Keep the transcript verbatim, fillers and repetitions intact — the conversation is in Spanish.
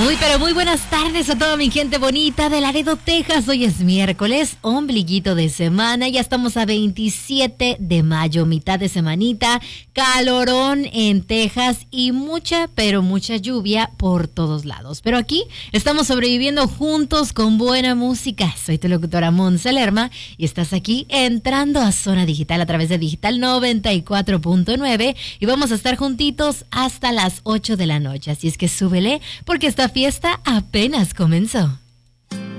Muy, pero muy buenas tardes a toda mi gente bonita de Laredo, Texas. Hoy es miércoles, ombliguito de semana. Ya estamos a veintisiete de mayo, mitad de semanita. Calorón en Texas y mucha, pero mucha lluvia por todos lados. Pero aquí estamos sobreviviendo juntos con buena música. Soy tu locutora Monse Lerma y estás aquí entrando a Zona Digital a través de Digital noventa y cuatro punto nueve y vamos a estar juntitos hasta las ocho de la noche. Así es que súbele porque esta fiesta apenas comenzó.